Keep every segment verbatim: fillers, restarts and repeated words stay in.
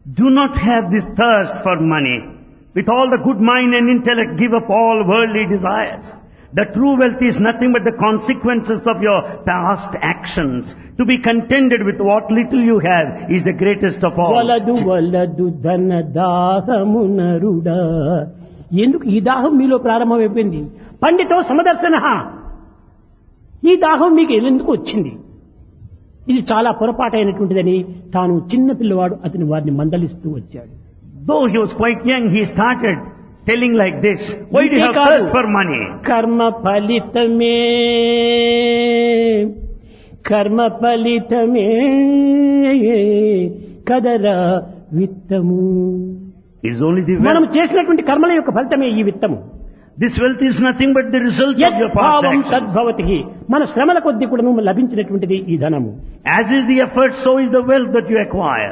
Do not have this thirst for money. With all the good mind and intellect, give up all worldly desires. The true wealth is nothing but the consequences of your past actions. To be contented with what little you have is the greatest of all. వలదు వలదు ధన దాహమునరుడా. ఎందుకు ఈ దాహం మీలో ప్రారంభమైపోయింది? పండితో సమదర్శన. ఈ దాహం మీకు ఎందుకు వచ్చింది? ఇది చాలా పొరపాటైనటువంటిదని తాను చిన్న పిల్లవాడు అతని వారిని మందలిస్తూ వచ్చాడు. Though he was quite young, he started telling like this, why do you have thirst for money? కర్మ ఫలితమే కర్మ ఫలితమే కదరా విత్తము. It's only the మనం wealth. చేసినటువంటి కర్మల యొక్క ఫలితమే ఈ విత్తము. This wealth is nothing but the result of your past యద్భావం actions. తద్భవతి. మన శ్రమల కొద్ది కూడా లభించినటువంటిది ఈ ధనము. As is the effort, so is the wealth that you acquire.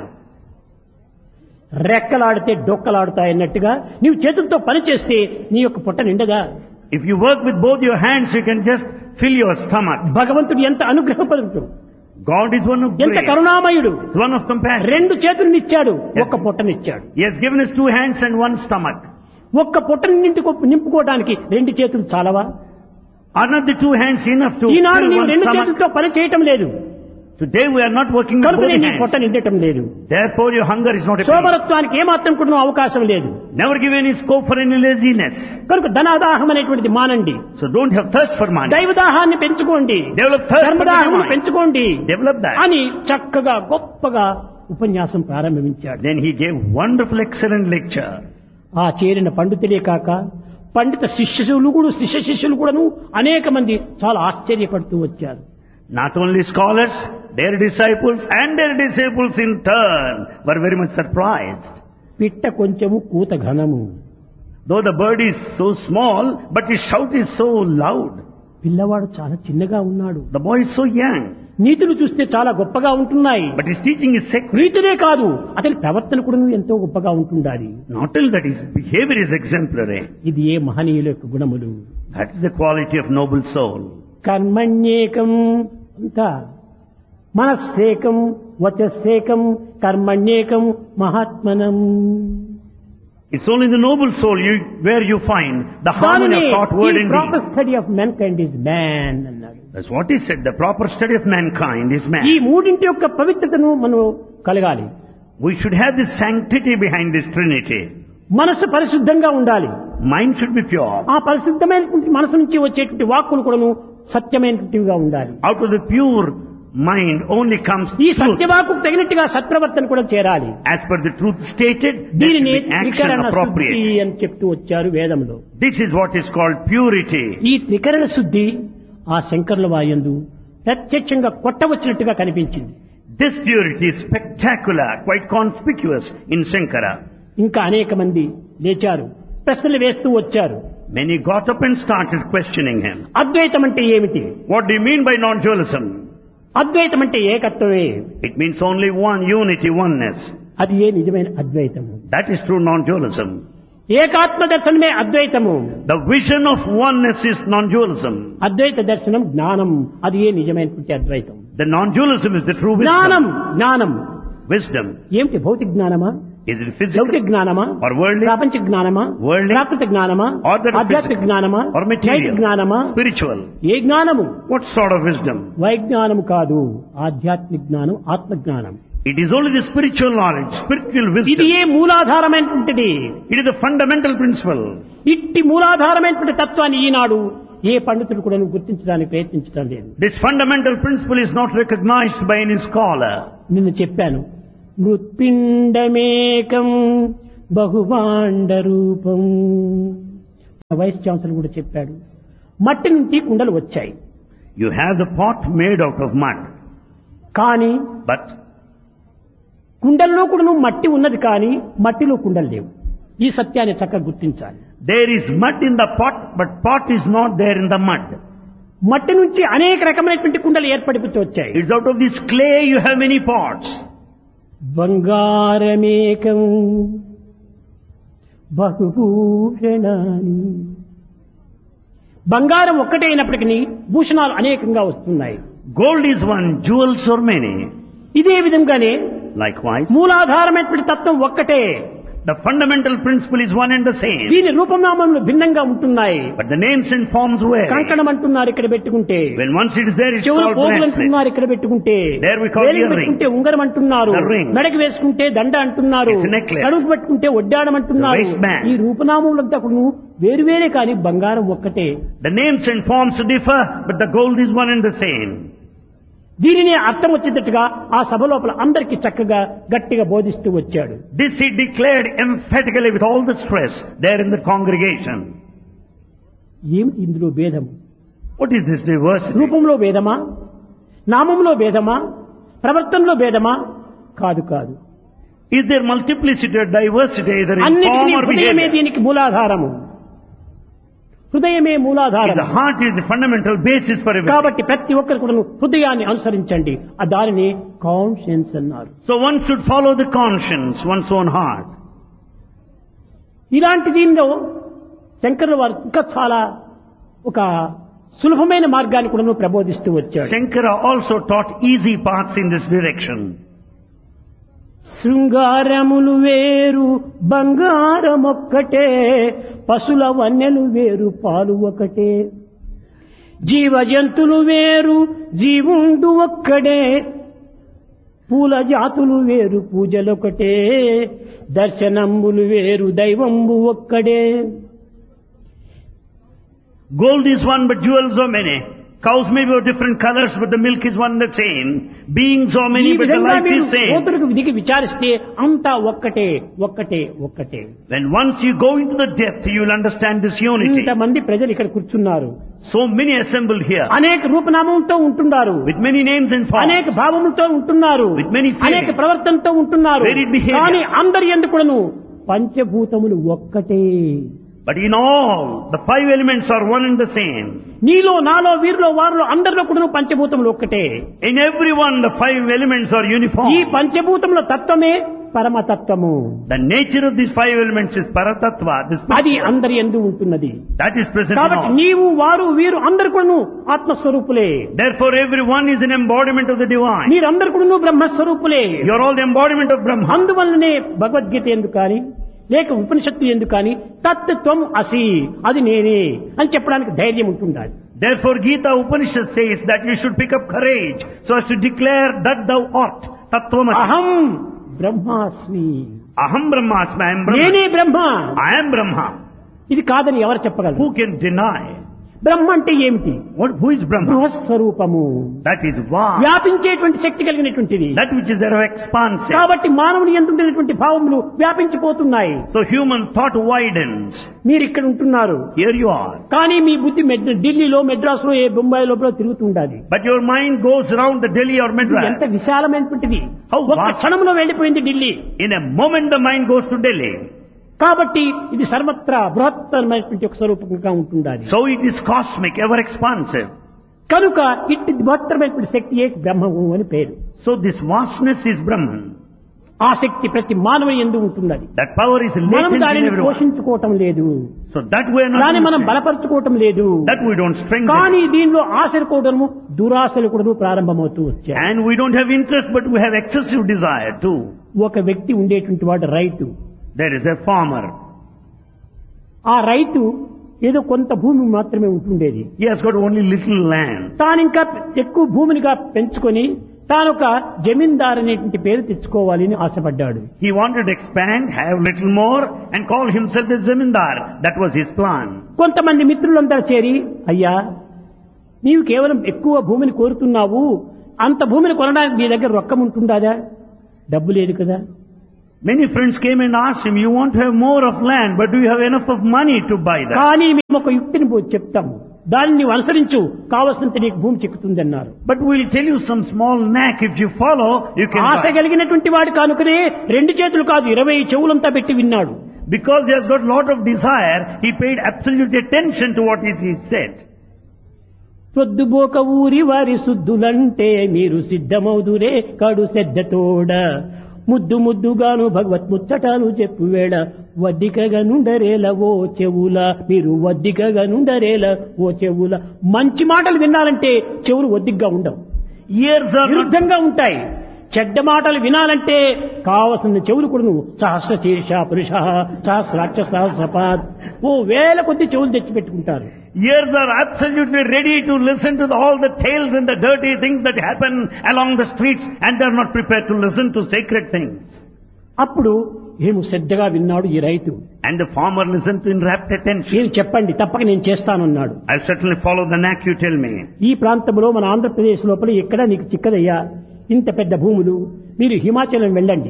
రెక్కలాడితే డొక్కలాడుతాయన్నట్టుగా నీవు చేతులతో పని చేస్తే నీ యొక్క పొట్ట నిండగా. If you work with both your hands, you can just fill your stomach. భగవంతుడు ఎంత అనుగ్రహపరుడు, God is one of ఎంత grace, కరుణామయుడు. one of compassion. రెండు చేతులనిచ్చాడు, ఒక్క పొట్టనిచ్చాడు. He has given us two hands and one stomach. ఒక్క పొట్టని నింపుకో నింపుకోవడానికి రెండు చేతులు చాలవా? Are not the two hands enough to Eenadu fill నీవు one రెండు stomach? చేతులతో పని చేయటం లేదు Today we are not working with both కనుక నీ పొట్ట hands. నిండటం లేదు. Therefore your hunger is not a సోమరత్వానికి ఏమాత్రం కూడా అవకాశం లేదు. Never give any scope for any laziness. కనుక ధనాదాహం అనేటువంటిది మానండి. So don't have thirst for money. దైవదాహాన్ని పెంచుకోండి, Develop thirst for ధర్మదాహాన్ని divine. పెంచుకోండి Develop that. అని చక్కగా గొప్పగా ఉపన్యాసం ప్రారంభించాడు. Then he gave wonderful, excellent lecture. ఆ చేరిన పండితులే కాక పండిత శిష్యులు కూడా శిష్య శిష్యులు కూడాను అనేక మంది చాలా ఆశ్చర్యపడుతూ వచ్చారు. Not only scholars, their disciples and their disciples in turn were very much surprised. పిట్ట కొంచెము కూత ఘనము. Though the bird is so small, but his shout is so loud. పిల్లవాడు చాలా చిన్నగా ఉన్నాడు. The boy is so young, నీతులు చూస్తే చాలా గొప్పగా ఉంటున్నాయి. but his teaching is sacred. నీతులే కాదు అతని ప్రవర్తన కూడా ఎంతో గొప్పగా ఉంటుండాలి. Not only that, his behavior is exemplary. ఇది ఏ మహనీయుల యొక్క గుణములు. That is the quality of noble soul. కర్మణ్యేకం అంతా మనస్సేకం వచస్సేకం కర్మణ్యేకం మహాత్మనం. It's only the noble soul you, where you find the harmony of thought, word and proper deed. Study of man kind is man అన్నాడు. That's what he said. The proper study of mankind is ఈ man. మూడింటి యొక్క పవిత్రతను మనం కలగాలి. We should have this sanctity behind this Trinity. మనస్సు పరిశుద్ధంగా ఉండాలి. Mind should be pure. ఆ పరిశుద్ధమైనటువంటి మనసు నుంచి వచ్చేటువంటి వాక్కులు కూడాను సత్యమైనటువంటివిగా ఉండాలి. Out of the pure mind only comes ఈ truth. సత్యవాకు తగినట్టుగా సత్ప్రవర్తన కూడా చేరాలి. As per the truth stated, there దీనిని should be action త్రికరణ శుద్ధి appropriate. అని చెప్తూ వచ్చారు వేదంలో. This is what is called purity. ఈ త్రికరణ శుద్ధి ఆ శంకరుల వాయందు ప్రత్యక్షంగా కొట్టవచ్చినట్టుగా కనిపించింది. This purity is spectacular, quite conspicuous in Shankara. ఇంకా అనేక మంది లేచారు, ప్రశ్నలు వేస్తూ వచ్చారు. Many got up and started questioning him. అద్వైతం అంటే ఏమిటి? What do you mean by non-dualism? అద్వైతం అంటే ఏకత్వమే. It means only one, unity, oneness. అది ఏ నిజమైన అద్వైతము? That is true non-dualism. ఏకాత్మ దర్శనమే అద్వైతము. The vision of oneness is non-dualism. అద్వైత దర్శనం జ్ఞానం, అది ఏ నిజమైనటువంటి అద్వైతం. The non-dualism is the true జ్ఞానం wisdom. జ్ఞానం Wisdom. ఏమిటి? భౌతిక జ్ఞానమా, Is it physical లౌకిక జ్ఞానమా, or worldly ప్రాపంచిక జ్ఞానమా, Worldly. Prakrit జ్ఞానమా, or that of ఆధ్యాత్మిక physical జ్ఞానమా, or నైతిక material, జ్ఞానమా? spiritual? ఏ జ్ఞానము? What sort of wisdom? వైజ్ఞానము కాదు, ఆధ్యాత్మిక జ్ఞానం, ఆత్మ జ్ఞానం. It is only the spiritual knowledge, spiritual ఇది wisdom. A మూలాధారమైనటువంటిది. It is the fundamental principle. ఇట్టి మూలాధారమైనటువంటి తత్వాన్ని ఈనాడు ఏ పండితుడు కూడా గుర్తించడానికి ప్రయత్నించడం లేదు. This fundamental principle is not recognized by any scholar. నిన్ను చెప్పాను, మృత్పిండమేకం బహుభాండ రూపం. వైస్ ఛాన్సలర్ కూడా చెప్పాడు, మట్టి నుంచి కుండలు వచ్చాయి. You have the pot made out of mud, కానీ but కుండల్లో కూడా మట్టి ఉన్నది, కానీ మట్టిలో కుండలు లేవు. ఈ సత్యాన్ని చక్కగా గుర్తించాలి. there is mud in the pot, but pot is not there in the mud. మట్టి నుంచి అనేక రకమైనటువంటి కుండలు ఏర్పడిపోతూ వచ్చాయి. It's out of this clay you have many pots. బంగారమేకం బహుభూషణాని. బంగారం ఒక్కటే అయినప్పటికీ భూషణాలు అనేకంగా వస్తున్నాయి. Gold is one, jewels are many. ఇదే విధంగానే Likewise, మూలాధారమైనటువంటి తత్వం ఒక్కటే. the fundamental principle is one and the same. దీని రూపనామములు భిన్నంగా ఉంటున్నాయి. But the names and forms vary. కంకణం అంటున్నారు ఇక్కడ పెట్టుకుంటే, When once it is there, it's చెవులు called పోగులు bracelet. అంటున్నారు ఇక్కడ పెట్టుకుంటే, There we call వేలికి earring. పెట్టుకుంటే ఉంగరం అంటున్నారు, The ring. మెడకి వేసుకుంటే దండ అంటున్నారు, It's a necklace. కడుపు పెట్టుకుంటే ఒడ్డాడం అంటున్నారు. The waistband. ఈ రూపనామములంతా కూడా వేరువేరే కానీ బంగారం ఒక్కటే. The names and forms differ, but the gold is one and the same. దీనిని అర్థం వచ్చేటట్టుగా ఆ సభ లోపల అందరికీ చక్కగా గట్టిగా బోధిస్తూ వచ్చాడు. This he declared emphatically with all the stress there in the congregation. ఏం ఇందులో భేదం? What is this diversity? రూపంలో భేదమా, నామంలో భేదమా, ప్రవర్తనలో భేదమా? కాదు కాదు. Is there multiplicity or diversity either in form అన్నిటికీ or హృదయమే behavior? దీనికి మూలాధారము. హృదయమే మూలాధారం. The heart is the fundamental basis for everything. కాబట్టి ప్రతి ఒక్కరు కూడా హృదయాన్ని అనుసరించండి. ఆ దానిని కాన్షియన్స్ అన్నారు. So one should follow the conscience, one's own heart. ఇలాంటి దీనిలో శంకరుల వారు ఇంకా చాలా ఒక సులభమైన మార్గాన్ని కూడా ప్రబోధిస్తూ వచ్చాడు. Shankara also taught easy paths in this direction. శృంగారములు వేరు బంగారమొక్కటే, పశుల వన్నెలు వేరు పాలు ఒకటే, జీవ జంతులు వేరు జీవుండు ఒక్కడే, పూల జాతులు వేరు పూజలొకటే, దర్శనంబులు వేరు దైవంబు ఒక్కడే. Gold is one, but jewels are many. Cows may be of different colors, but the milk is one and the same. Beings are ఈ many, but the విధంగా life మీరు is same. కోతులకు విధికి విచారిస్తే అంతా ఒక్కటే ఒక్కటే ఒక్కటే. When once you go into the depth, you will understand this unity. ఇంతమంది ప్రజలు ఇక్కడ కూర్చున్నారు, So many assembled here, అనేక రూపనామంతో ఉంటున్నారు, with many names and forms. అనేక భావములతో ఉంటున్నారు, With many feelings. అనేక ప్రవర్తనతో ఉంటున్నారు. Varied behavior. కానీ అందరి ఎందుకును పంచభూతములు ఒక్కటే. But in all, the five elements are one and the same. నీలో నాలో వీరిలో వారిలో అందరిలో కూడా పంచభూతములు ఒక్కటే. In everyone, the five elements are uniform. ఈ పంచభూతముల తత్వమే పరమతత్వము. The nature of these five elements is Paratattva. This అది అందరి యందు ఉంటున్నది. that is present in కాబట్టి all. నీవు వారు వీరు అందరు కూడా ఆత్మస్వరూపులే. Therefore, everyone is an embodiment of the divine. మీరందరు కూడా బ్రహ్మస్వరూపులే. You are all the embodiment of Brahma. అందువల్లనే భగవద్గీత ఎందుకు కానీ లేక ఉపనిషత్తు ఎందుకు కానీ తత్వం అసి అది నేనే అని చెప్పడానికి ధైర్యం ఉంటుండాలి. Therefore, Gita Upanishad says that you should pick up courage so as to declare that thou art. Tattvamasi. అహం బ్రహ్మాస్మి, Aham Brahmasmi. I am Brahma. నేనే బ్రహ్మ. I am Brahma. ఇది కాదని ఎవరు చెప్పగలరు? Who can deny? బ్రహ్మ అంటే ఏమిటి? What? Who is Brahma? బృహస్వరూపము, That is vast. వ్యాపించేటువంటి శక్తి కలిగినటువంటిది. That which is thereof expansive. కాబట్టి మానవుని ఎందుండేటువంటి భావములు వ్యాపించిపోతున్నాయి. So human thought widens. మీరు ఇక్కడ ఉంటున్నారు, Here you are. కానీ మీ బుద్ధి మెడ్- ఢిల్లీలో మెడ్రాస్లో ఏ బొంబాయి లోపల తిరుగుతుండాలి. But your mind goes around the Delhi or ఇది Madras. ఎంత విశాలమైనటువంటిది. How ఒక్క vast. క్షణంలో వెళ్ళిపోయింది Delhi. In a moment the mind goes to Delhi. కాబట్టి ఇది సర్వత్రా బృహత్తరమైనటువంటి ఒక స్వరూపంగా ఉంటుండాలి. So it is cosmic, ever expansive. కనుక ఇట్టి బృహత్తరమైనటువంటి శక్తియే బ్రహ్మము అని పేరు. So this vastness is Brahman. ఆ శక్తి ప్రతి మానవుని యందు ఉంటున్నది. That power is మనం latent in దానిని everyone. పోషించుకోవటం లేదు, So that we are not దాన్ని మనం using. బలపరచుకోవటం లేదు. That we don't strengthen. కానీ దీనిలో ఆశలు కూడాను దురాశలు కూడా ప్రారంభమవుతూ వచ్చాయి. And we don't have interest, but we have excessive desire too. ఒక వ్యక్తి ఉండేటువంటి వాడు రైతు. There is a farmer. ఆ రైతు ఏదో కొంత భూమి మాత్రమే ఉంటుండేది. He has got only little land. తాను ఇంకా ఎక్కువ భూమినిగా పెంచుకొని తాను ఒక జమీందార్ అనేటువంటి పేరు తెచ్చుకోవాలి అని ఆశపడ్డాడు. He wanted to expand, have little more, and call himself a zamindar. That was his plan. కొంతమంది మిత్రులంతా చేరి, అయ్యా నీవు కేవలం ఎక్కువ భూమిని కోరుతున్నావు, అంత భూమిని కొనడానికి నీ దగ్గర రొక్కం ఉంటుందా? డబ్బు లేదు కదా. Many friends came and asked him, you want to have more of land, but do you have enough of money to buy that? కానీ మేము ఒక యుక్తిని పో- చెప్తాము, దాన్ని నీవు అనుసరించు, కావలసినంత నీకు భూమి చిక్కుతుంది అన్నారు. But we'll tell you some small knack. If you follow, you can Asha buy. కలిగినటువంటి వాడు కానుకనే రెండు చేతులు కాదు ఇరవై చెవులంతా పెట్టి విన్నాడు. Because he has got lot of desire, he paid absolute attention to what is he said. పొద్దుబోక ఊరి వారి శుద్ధులంటే మీరు సిద్ధమౌదురే కడు శ్రద్ధతోడ, ముద్దు ముద్దుగాను భగవత్ ముచ్చటాలు చెప్పువేళ, వద్దికగా నుండరేల ఓ చెవుల, మీరు వద్దికగా నుండరేల ఓ చెవుల. మంచి మాటలు వినాలంటే చెవులు వద్దిగ్గా ఉండవు, Ears are not, విరుద్ధంగా ఉంటాయి. చెడ్డ మాటలు వినాలంటే కావలసిన చెవులు కూడా నువ్వు సహస్ర శీర్ష పురుష సహస్రాక్ష సహస్రపాద్ ఓ వేల కొద్ది చెవులు తెచ్చిపెట్టుకుంటారు. Ears are absolutely ready to listen to the, all the tales and the dirty things that happen along the streets, and they are not prepared to listen to sacred things. అప్పుడు ఏమి శ్రద్ధగా విన్నాడు ఈ రైతు. And the farmer listened to in rapt attention. మీరు చెప్పండి, తప్పక నేను చేస్తానన్నాడు. I'll certainly follow the knack you tell me. ఈ ప్రాంతంలో మన ఆంధ్రప్రదేశ్ లోపల ఎక్కడ నీకు చిక్కదయ్యా, ఇంత పెద్ద భూములు, మీరు హిమాచలం వెళ్ళండి,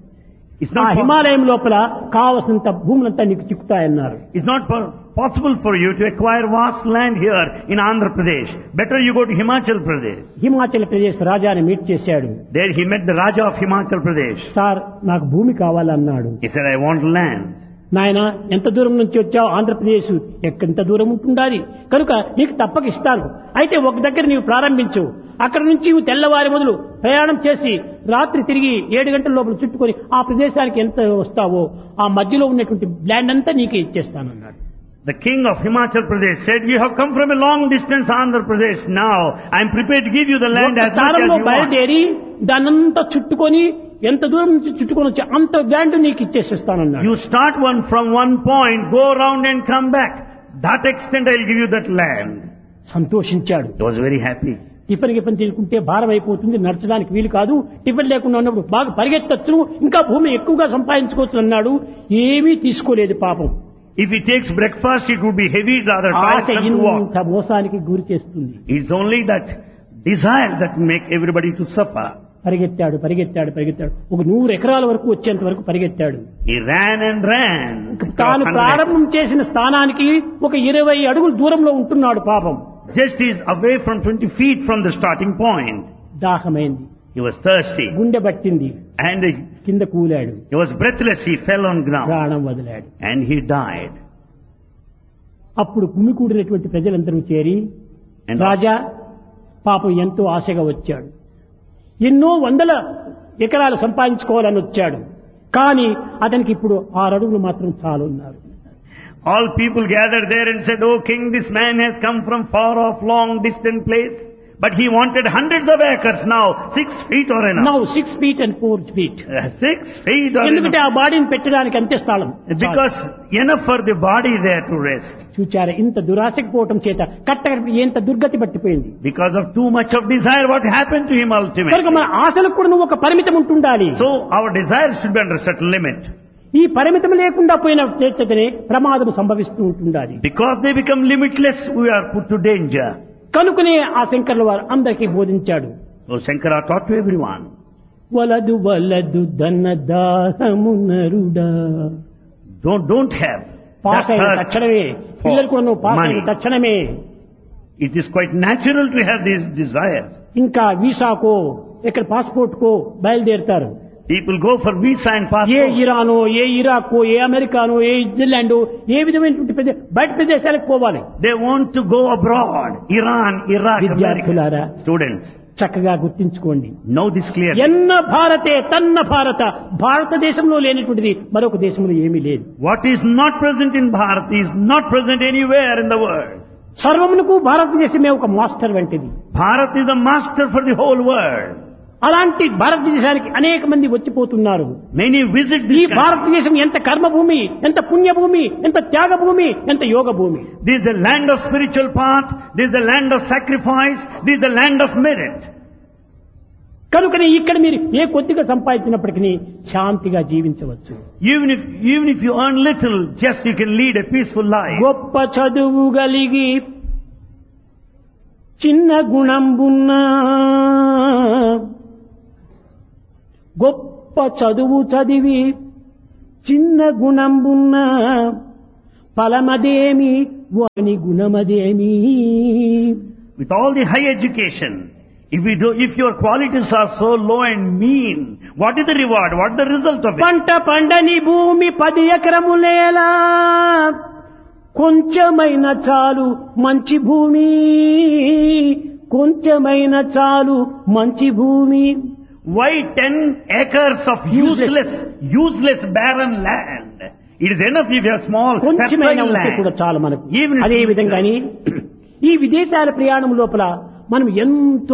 It's ఆ not, po- హిమాలయం లోపల కావలసినంత భూములంతా నీకు చిక్కుతాయన్నారు. it's not po- possible for you to acquire vast land here in Andhra Pradesh. Better you go to Himachal Pradesh. Himachal Pradesh రాజాని మీట్ చేశాడు. There he met the Raja of Himachal Pradesh. Sir నాకు భూమి కావాలన్నాడు. He said, I want land. నాయన ఎంత దూరం నుంచి వచ్చావు, ఆంధ్రప్రదేశ్ ఎంత దూరం ఉంటుండాలి, కనుక నీకు తప్పక ఇస్తాను. అయితే ఒక దగ్గర నీవు ప్రారంభించు, అక్కడ నుంచి నువ్వు తెల్లవారి మొదలు ప్రయాణం చేసి రాత్రి తిరిగి ఏడు గంటల లోపల చుట్టుకొని ఆ ప్రదేశానికి ఎంత వస్తావో ఆ మధ్యలో ఉన్నటువంటి ల్యాండ్ అంతా నీకే ఇచ్చేస్తానన్నాడు. The king of Himachal Pradesh said, you have come from a long distance, Andhra Pradesh. Now, I am prepared to give you the land as much as స్థానంలో you want. బయలుదేరి దానంతా చుట్టుకొని ఎంత దూరం నుంచి చుట్టుకొని వచ్చి అంత ల్యాండ్ నీకు ఇచ్చేసిస్తానన్నాడు. You start one from one point, go around and come back. That extent I will give you that land. సంతోషించాడు. He was very happy. Tiffin గిఫిన్ తీసుకుంటే భారం అయిపోతుంది, నడచడానికి వీలు కాదు, టిఫిన్ లేకుండా ఉన్నప్పుడు బాగా పరిగెత్తచ్చు, ఇంకా భూమి ఎక్కువగా సంపాదించుకోవచ్చు అన్నాడు. ఏమీ తీసుకోలేదు పాపం. If he takes breakfast, it would be heavy, rather Asha tiresome to walk. ఇంత మోసానికి గురి చేస్తుంది. It's only that desire that make everybody to suffer. పరిగెత్తాడు పరిగెత్తాడు పరిగెత్తాడు ఒక నూరు ఎకరాల వరకు వచ్చేంత వరకు పరిగెత్తాడు. He ran and ran. తాను ప్రారంభం చేసిన స్థానానికి ఒక ఇరవై అడుగుల దూరంలో ఉంటున్నాడు పాపం. Just is away from twenty feet from the starting point. దాహమైంది, He was thirsty గుండె పట్టింది, and కింద కూలాడు, he was breathless. He fell on ground ప్రాణం వదిలాడు. and he died. అప్పుడు గుమికూడినటువంటి ప్రజలందరూ చేరి, And రాజా పాపం ఎంతో ఆశగా వచ్చాడు, ఎన్నో వందల ఎకరాలు సంపాదించుకోవాలని వచ్చాడు, కానీ అతనికి ఇప్పుడు ఆరు అడుగులు మాత్రం చాలున్నారు. all people gathered there and said, "Oh king, this man has come from far off, long distant place, but he wanted hundreds of acres now, six feet or enough." Now six feet and four feet. Uh, six feet or ఎందుకంటే enough. ఆ బాడీని పెట్టడానికి అంతే స్థలం. Because enough for the body there to rest. చూచారా, ఇంత దురాశకు పోవటం చేత కట్ట ఎంత దుర్గతి పట్టిపోయింది. Because of too much of desire, what happened to him కనుక ultimately? మన ఆశలకు కూడా నువ్వు ఒక పరిమితం ఉంటుండాలి. So our desire should be under a certain limit. ఈ పరిమితం లేకుండా పోయిన చేతనే ప్రమాదం సంభవిస్తూ ఉంటుండాలి. Because they become limitless, we are put to danger. కనుకనే ఆ శంకర్ల వారు అందరికీ బోధించాడు. So Shankara taught to everyone. వలదు వలదు ధన దాహమునరుడా. Don't, don't have pass that అయిన thirst తక్షణమే for పిల్లలకు నువ్వు పాస్ అయిన money. తక్షణమే It is quite natural to have these desires. ఇంకా వీసాకో ఇక్కడ పాస్పోర్ట్ కో బయలుదేరుతారు. People go for visa and A passport. ఇరానో, A ఇరాకో, A americano, A Israel, ఏ విధమైనటువంటి ప్రదే- బయట ప్రదేశాలకు పోవాలి. They want to go abroad. Iran, Iraq, America. విద్యార్థులారా Students, చక్కగా గుర్తించుకోండి. know this clearly. ఎన్న భారతే తన్న భారత, భారతదేశంలో లేనటువంటిది మరొక దేశంలో ఏమీ లేదు. What is not present in Bharat is not present anywhere in the world. సర్వమునకు భారతదేశమే ఒక మాస్టర్ వంటిది. Bharat is the master for the whole world. అలాంటి భారతదేశానికి అనేక మంది వచ్చిపోతున్నారు. Many visit ఈ this country. భారతదేశం ఎంత కర్మభూమి, ఎంత పుణ్యభూమి, ఎంత త్యాగభూమి, ఎంత యోగ భూమి. This is the land of spiritual path. This is the land of sacrifice. This is the land of merit. కనుకనే ఇక్కడ మీరు ఏ కొద్దిగా సంపాదించినప్పటికీ శాంతిగా జీవించవచ్చు. Even if, even if you earn little, just you can lead a peaceful life. గొప్ప చదువు గలిగి చిన్న గుణంబున్నా, గొప్ప చదువు చదివి చిన్న గుణంబున్నా, ఫలమదేమి వాని గుణమదేమి. With all the high education, if we do, if your qualities are so low and mean, what is the reward? What is the result of it? పంట పండని భూమి పది ఎకరములేలా, కొంచెమైన చాలు మంచి భూమి, కొంచెమైన చాలు మంచి భూమి. Why ten acres of useless, useless barren land? It is enough if you have small, కొంచెమైన fertile ఉంటే కూడా land. చాలు మనకు. Even if అదే it's- విధంగాని ఈ విదేశాల ప్రయాణం లోపల మనం ఎంతో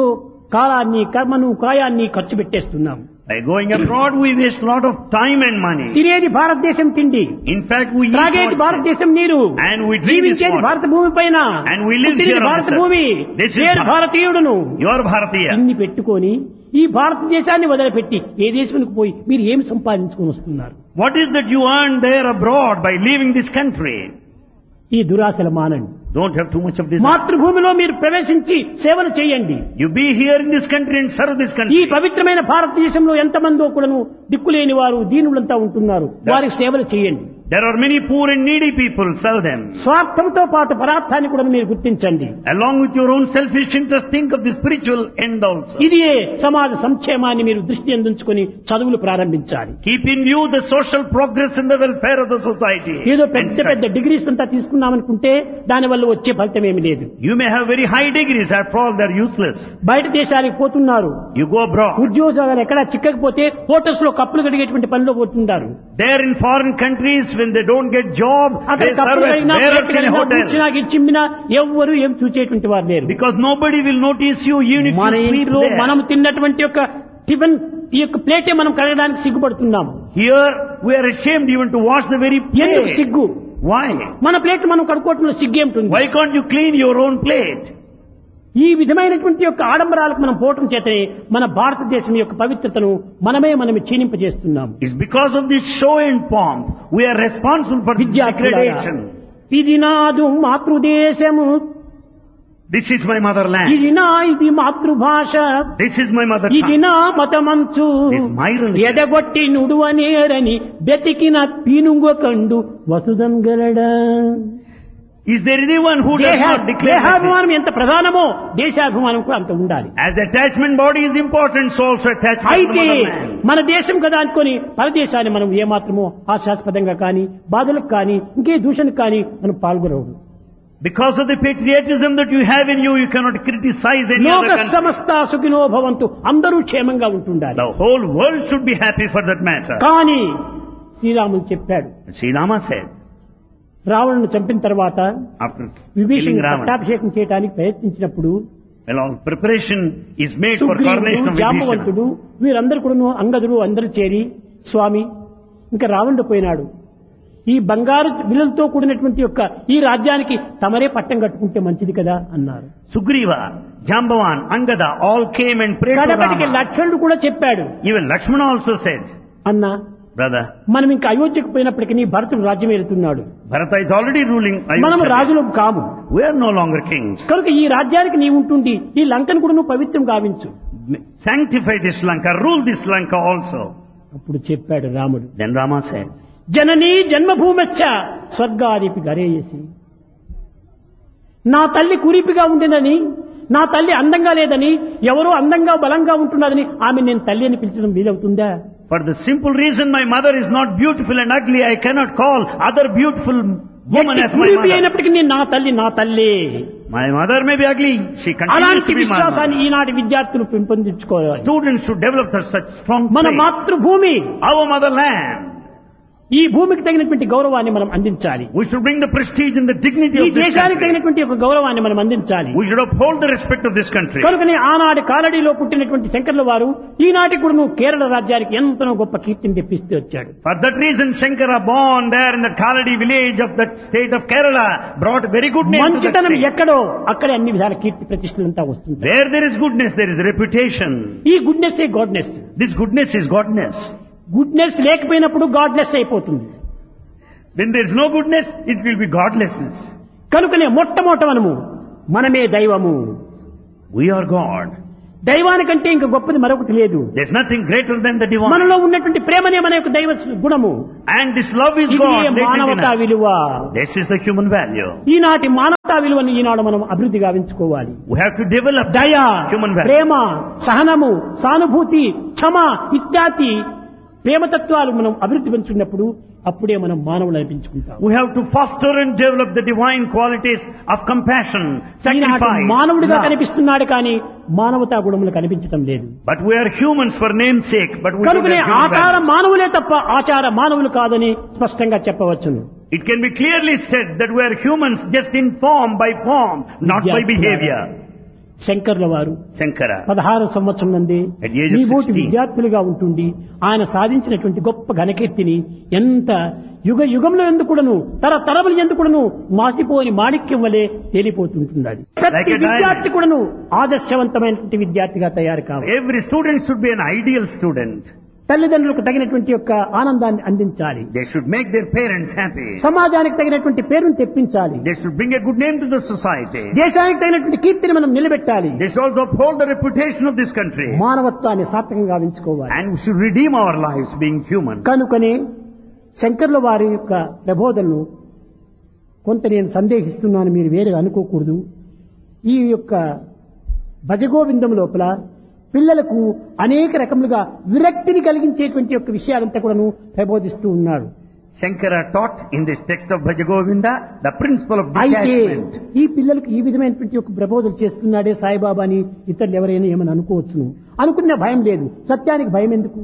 కాలాన్ని కర్మను కాయాన్ని ఖర్చు పెట్టేస్తున్నాం. By going abroad, we waste a lot of time and money. తినేది భారతదేశం తిండి, In fact, we eat త్రాగేది outside. భారతదేశం నీరు, And we drink this జీవించేది water. భారత భూమి పైన, And we live పుట్టినది here on భారత this earth. భూమి, This is నేను Bharat. భారతీయుడును. You are Bharatiya. ఇన్ని పెట్టుకొని ఈ భారతదేశాన్ని వదిలిపెట్టి ఏ దేశానికి పోయి మీరు ఏమి సంపాదించుకొని వస్తున్నారు? What is that you earn there abroad by leaving this country? ఈ దురాశలు మానండి. Don't have too much of this. మాతృభూమిలో మీరు ప్రవేశించి సేవలు చేయండి. You be here in this country and serve this ఈ country. పవిత్రమైన భారతదేశంలో ఎంతమందో కూడాను దిక్కులేని వారు దీనులంతా ఉంటున్నారు, వారికి సేవలు చేయండి. There are many poor and needy people. Serve them. స్వార్థంతో పాటు పరార్థాన్ని కూడా మీరు గుర్తించండి. Along with your own selfish interest, think of the spiritual end also. ఇదియే సమాజ సంక్షేమాన్ని మీరు దృష్టి అందించుకొని చదువులు ప్రారంభించాలి. Keep in view the social progress and the welfare of the society. ఏదో And పెద్ద study. పెద్ద డిగ్రీస్ అంతా తీసుకున్నామనుకుంటే దానివల్ల వచ్చే ఫలితం ఏమి లేదు. You may have very high degrees, after all they are useless. బయట దేశాలకు పోతున్నారు, You go abroad. ఉద్యోగాలు ఎక్కడా చిక్కకపోతే హోటల్స్ లో కప్పులు కడిగేటువంటి పనిలో పోతుంటారు. There in foreign countries, when they don't get job, అక్కడ they serve కప్పులు as కడిగినా bearers ప్లేట్లు in a కడిగినా hotel. కూర్చున్నా చిమ్మినా ఎవ్వరు ఏం చూసేటువంటి వారు లేరు. Because nobody will notice you even if మన you sleep ఇంట్లో there. మనం తిన్నటువంటి యొక్క టిఫిన్ ఈ యొక్క ప్లేటే మనం కడగడానికి సిగ్గుపడుతున్నాం. Here we are ashamed even to wash the very ఎందుకు plate. సిగ్గు? Why? మన ప్లేట్ మనం కడుక్కోవటంలో సిగ్గేమిటుంది? Why can't you clean your own plate? ఈ విధమైనటువంటి యొక్క ఆడంబరాలకు మనం పోవటం చేతనే మన భారతదేశం యొక్క పవిత్రతను మనమే మనం క్షీణింపజేస్తున్నాం. It's because of this show and pomp we are responsible for this విద్యార్థులారా, degradation. ఇది నాదు మాతృదేశము, This is my motherland. ఇది నా ఇది మాతృభాష, This is my mother ఇది tongue. నా మతమంచు, This is my religion. ఎదగొట్టి నుడువనేరని బెతికిన పీనుగొకండు వసుదం గలడా. Is there anyone who does దేహ- not declare that దేహాభిమానం ఎంత ప్రధానమో దేశాభిమానం కూడా అంత ఉండాలి. as attachment body is important, so also attachment to the అయితే motherland? మన దేశం కదా అనుకొని పరదేశాన్ని మనం ఏమాత్రమో హాస్యాస్పదంగా కానీ బాధలకు కానీ ఇంకే దూషణకు కానీ మనం పాల్గొనవద్దు. Because of the patriotism that you have in you, you cannot criticize any లోక other country. సమస్త సుఖినో భవంతు, అందరూ క్షేమంగా ఉంటుండాలి. The whole world should be happy for that matter. కానీ శ్రీరాములు చెప్పాడు, Sri Rama said, రావణుని చంపిన తర్వాత after విభీషణుడు killing Ravana, పట్టాభిషేకం చేయడానికి ప్రయత్నించినప్పుడు well, preparation is made for coronation సుగ్రీవుడు, of జాంబవంతుడు Vibhishana. వీరందరూ కూడా అంగదుడు అందరూ చేరి, స్వామి ఇంకా రావణుడు పోయినాడు, ఈ బంగారు విలువలతో కూడినటువంటి యొక్క ఈ రాజ్యానికి తమరే పట్టం కట్టుకుంటే మంచిది కదా అన్నారు. Sugriva, Jambavan, Angada all came and prayed to కడపటికి Rama. లక్ష్మణుడు కూడా చెప్పాడు, Even Lakshmana also said, అన్న brother, మనం ఇంకా అయోధ్యకు పోయినప్పటికీ నీ భరతుడు రాజ్యం వెళ్తున్నాడు, Bharata is already ruling మనము Ayodhya. రాజులు కాము, We are no longer kings. కనుక ఈ రాజ్యానికి నీ ఉంటుంది, ఈ లంకను కూడా నువ్వు పవిత్రం గావించు. Sanctify this Lanka, rule this Lanka also. అప్పుడు చెప్పాడు రాముడు, Then Rama said, జననీ జన్మభూమశ్చ స్వర్గాదిపి గరేయసి. నా తల్లి కురిపిగా ఉండినని, నా తల్లి అందంగా లేదని, ఎవరో అందంగా బలంగా ఉంటున్నదని ఆమె నేను తల్లి అని పిలిచడం వీలవుతుందా? for the simple reason my mother is not beautiful and ugly, I cannot call other beautiful woman as my కురిపి mother. అయినప్పటికీ నేను నా తల్లి నా తల్లి. My mother may be ugly, she continues అలాంటి to be my విశ్వాసాన్ని mother. ఈనాటి విద్యార్థులు పెంపొందించుకోవాలి. Students should develop such strong మన faith. మాతృభూమి, Our motherland. ఈ భూమికి తగినటువంటి గౌరవాన్ని మనం అందించాలి. We should bring the prestige and the dignity ఈ of this దేశానికి country. తగినటువంటి ఒక గౌరవాన్ని మనం అందించాలి. We should uphold the respect of this country. కనుకనే ఆనాటి కాలడీలో పుట్టినటువంటి శంకర్ల వారు ఈనాటికి కూడా నువ్వు కేరళ రాజ్యానికి ఎంతనో గొప్ప కీర్తిని తెప్పిస్తూ వచ్చాడు. For that reason, Shankara, born there in the Kaladi village of that state of Kerala, brought very good name to that మంచితనం state. ఎక్కడో అక్కడే అన్ని విధాల కీర్తి ప్రతిష్టలంతా వస్తుంది. Where there is goodness, there is reputation. ఈ goodness A goodness. This goodness is godness. Goodness లేకపోయినప్పుడు goodness అయిపోతుంది. When there is no goodness, it will be godlessness. కనుకనే మొట్టమొదట మనము మనమే దైవము. We are God. దైవానికంటే ఇంక గొప్పది మరొకటి లేదు. There is nothing greater than the divine. మనలో ఉన్నటువంటి ప్రేమనే మన యొక్క దైవ గుణము. And this love is ఇది God. latent in మానవతా us. విలువ. This is the human value. ఈనాటి మానవతా విలువను ఈనాడు మనం అభివృద్ధి గావించుకోవాలి. We have to develop దయ, human value. ప్రేమ, సహనము, సానుభూతి, క్షమ ఇత్యాది ప్రేమతత్వాలు మనం అభివృద్ధి పెంచుకున్నప్పుడు అప్పుడే మనం మానవులు అనిపించుకుంటాం. We have to foster and develop the divine qualities of compassion, Eenadu sacrifice, మానవుడిగా love. కనిపిస్తున్నాడు కానీ మానవతా గుణములు కనిపించడం లేదు. But we are humans for name's sake. But we don't కనుకనే have human ఆచార values. మానవులే తప్ప ఆచార మానవులు కాదని స్పష్టంగా చెప్పవచ్చును. It can be clearly said that we are humans just in form by form, not by behavior. శంకర్ల వారు Shankara. పదహారు సంవత్సరం నందే At the age of మీ బోటి sixteen. విద్యార్థులుగా ఉంటుండి ఆయన సాధించినటువంటి గొప్ప ఘనకీర్తిని ఎంత యుగ యుగంలో ఎందుకుడను తరతరములు ఎందుకుడను మాసిపోని మాణిక్యం వలె తేలిపోతుంటున్నది. ప్రతి Like a diamond. విద్యార్థి కూడాను ఆదర్శవంతమైనటువంటి విద్యార్థిగా తయారు కావాలి. Every student should be an ideal student. తల్లిదండ్రులకు తగినటువంటి యొక్క ఆనందాన్ని అందించాలి. They should make their parents happy. సమాజానికి తగినటువంటి పేరును తెప్పించాలి. They should bring a good name to the society. దేశానికి తగినటువంటి కీర్తిని మనం నిలబెట్టాలి. They should also uphold the reputation of this country. మానవత్వాన్ని సార్థకంగా ఉంచుకోవాలి. And we should redeem our lives being human. కనుకనే శంకర్ల వారి యొక్క ప్రబోధనలు కొంత నేను సందేహిస్తున్నాను, మీరు వేరే అనుకోకూడదు. ఈ యొక్క భజగోవిందం లోపల పిల్లలకు అనేక రకములుగా విరక్తిని కలిగించేటువంటి యొక్క విషయాలంతా కూడాను ప్రబోధిస్తూ ఉన్నాడు. Shankara taught in this text of Bhajagovinda the principle of అయితే detachment. ఈ పిల్లలకు ఈ విధమైనటువంటి ఒక ప్రబోధన చేస్తున్నాడే సాయిబాబాని ఇతరులు ఎవరైనా ఏమని అనుకోవచ్చును. అనుకున్న భయం లేదు. సత్యానికి భయం ఎందుకు?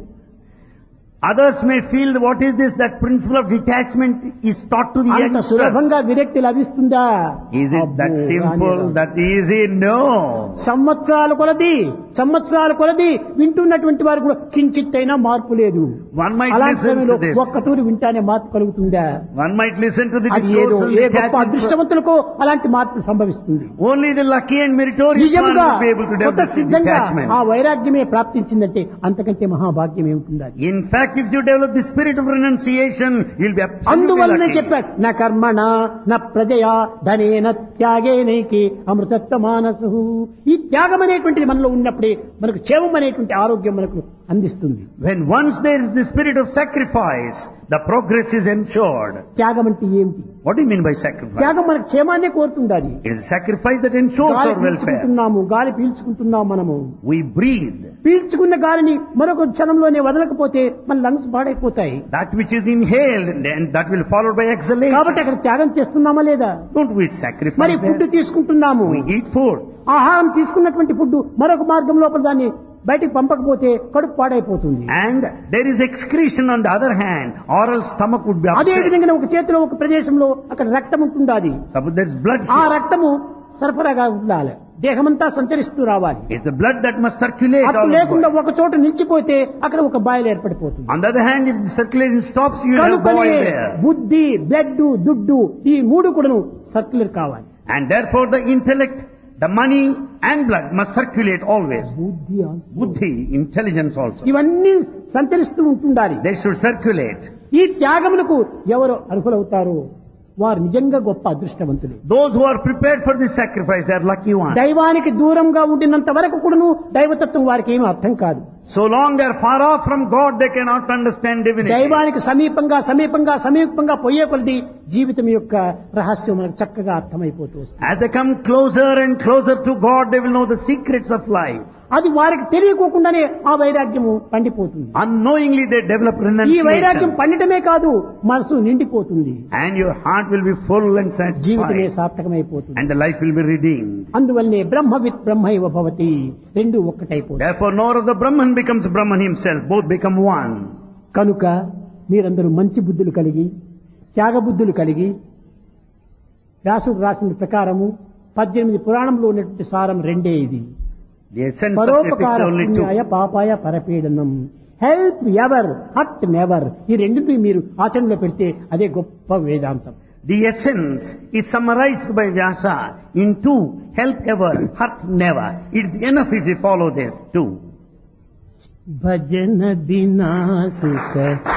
Others may feel what is this, that principle of detachment is taught to the అంత youngsters. సులభంగా విరక్తి లభిస్తుందా? Is it that అబ్బో, simple, రానే రాదు. that easy? No. సంవత్సరాల కొలది సంవత్సరాల కొలది వింటున్నటువంటి వారు కూడా కించిత్తైనా మార్పు లేదు. One might అలాంటి listen సమయంలో to this. ఒక్క తూరి వింటానే మార్పు కలుగుతుందా? One might listen to the అది ఏదో discourse of ఏ గొప్ప detachment. అదృష్టవంతులకో అలాంటి మార్పు సంభవిస్తుంది. Only the lucky and meritorious one నిజంగా will be able to కొత్త develop the సిద్ధంగా detachment. ఆ వైరాగ్యమే ప్రాప్తించిందంటే అంతకంటే మహాభాగ్యం ఏముంటుంది? In fact, if you develop the spirit of renunciation, you'll be absolutely అందువల్లనే lucky. చెప్పాడు, నా కర్మణ నా ప్రజయా ధనేన త్యాగేనైకి అమృతత్వ మానసు. ఈ త్యాగం అనేటువంటిది మనలో ఉన్నప్పుడే మనకు క్షేమం అనేటువంటి ఆరోగ్యం మనకు అందిస్తుంది. When once there is the spirit of sacrifice, the progress is ensured. త్యాగం అంటే ఏమిటి? What do you mean by sacrifice? త్యాగం మనకు క్షేమాన్నే కోరుతుండాలి. It is sacrifice that ensures గాలి our welfare. పీల్చుకుంటున్నాము, గాలి పీల్చుకుంటున్నాం మనము. We breathe. పీల్చుకున్న గాలిని మరొక క్షణంలోనే వదలకపోతే మన లంగ్స్ పాడైపోతాయి. That which is inhaled, and that will follow by కాబట్టి exhalation. అక్కడ త్యాగం చేస్తున్నామా లేదా? Don't we మరి sacrifice ఫుడ్ there? తీసుకుంటున్నాము. We eat food. ఆహారం తీసుకున్నటువంటి ఫుడ్ మరొక మార్గం లోపల దాన్ని బయటికి పంపకపోతే కడుపు పాడైపోతుంది. And there is excretion on the other hand, or else stomach would be అదే upset. విధంగా ఒక చేతిలో ఒక ప్రదేశంలో అక్కడ రక్తం ఉంటుండాది. Suppose there is blood ఆ here. రక్తము సరఫరాగా ఉండాలి, దేహమంతా సంచరిస్తూ రావాలి. It's the blood that must circulate all అప్పుడు over. లేకుండా ఒక చోట నిలిచిపోతే అక్కడ ఒక boil ఏర్పడిపోతుంది. On the other hand, if the circulation stops, you have కనుకనే boil there. బుద్ధి, బ్లడ్, దుడ్డు ఈ మూడు కూడాను సర్క్యులర్ కావాలి. And therefore the intellect, the money and blood must circulate always. బుద్ధి Buddhi, intelligence also. ఇవన్నీ సంచరిస్తూ ఉంటుండాలి. They should circulate. ఈ త్యాగములకు ఎవరు అర్హులవుతారో వారు నిజంగా గొప్ప అదృష్టవంతులు. Those who are prepared for this sacrifice, they are lucky ones. దైవానికి దూరంగా ఉండినంత వరకు కూడాను దైవతత్వం వారికి ఏమీ అర్థం కాదు. So long they are far off from God, they cannot understand divinity. దైవానికి సమీపంగా సమీపంగా సమీపంగా పోయే కొలది జీవితం యొక్క రహస్యం మనకు చక్కగా అర్థమైపోతూ వస్తుంది. As they come closer and closer to God, they will know the secrets of life. అది వారికి తెలియకోకుండానే ఆ వైరాగ్యము పండిపోతుంది. Unknowingly they develop ఈ వైరాగ్యం renunciation. పండటమే కాదు, మనసు నిండిపోతుంది, And your heart will be full and జీవితమే satisfied. సార్థకమైపోతుంది. And the life will be redeemed. అందువల్లనే బ్రహ్మవిత్ బ్రహ్మైవ భవతి, రెండు ఒక్కటైపోతుంది. Therefore, nor of the Brahman becomes Brahman himself. Both become one. కనుక మీరందరూ మంచి బుద్ధులు కలిగి త్యాగబుద్ధులు కలిగి వ్యాసుడు రాసిన ప్రకారము పద్దెనిమిది పురాణంలో ఉన్నటువంటి సారం రెండే ఇది. The essence of పరోపకార epics only two. పుణ్యాయ పాపాయ పరపీడనం, help ever hurt never. ఈ రెండింటిని మీరు ఆచరణలో పెడితే అదే గొప్ప వేదాంతం. The essence is summarized by Vyasa in two: help ever, hurt never. It is enough if you follow this two. భజన బినా సుఖ